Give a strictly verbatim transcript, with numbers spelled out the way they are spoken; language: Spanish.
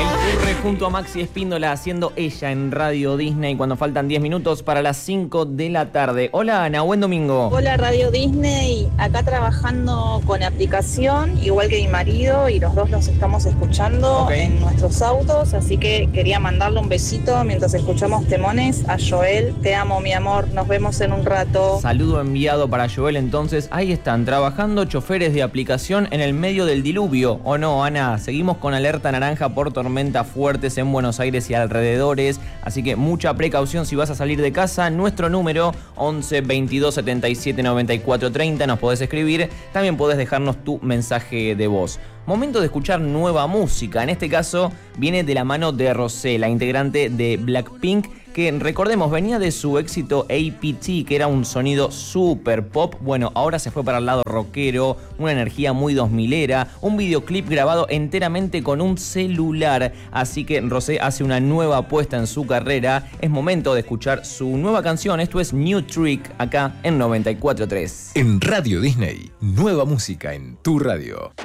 El Curre junto a Maxi Espíndola haciendo Ella en Radio Disney cuando faltan diez minutos para las cinco de la tarde. Hola Ana, buen domingo. Hola Radio Disney, acá trabajando con aplicación, igual que mi marido, y los dos los estamos escuchando Okay. en nuestros autos, así que quería mandarle un besito mientras escuchamos temones a Joel. Te amo, mi amor, nos vemos en un rato. Saludo enviado para Joel entonces. Ahí están, trabajando choferes de aplicación en el medio del diluvio. ¿O no, Ana? Seguimos con alerta naranja por tormentas fuertes en Buenos Aires y alrededores. Así que mucha precaución si vas a salir de casa. Nuestro número once veintidós setenta y siete noventa y cuatro treinta. Nos podés escribir. También podés dejarnos tu mensaje de voz. Momento de escuchar nueva música. En este caso viene de la mano de Rosé, la integrante de Blackpink, que recordemos venía de su éxito A P T, que era un sonido super pop. Bueno, ahora se fue para el lado rockero, una energía muy dos milera, un videoclip grabado enteramente con un celular. Así que Rosé hace una nueva apuesta en su carrera. Es momento de escuchar su nueva canción. Esto es New Trick, acá en noventa y cuatro punto tres. En Radio Disney, nueva música en tu radio.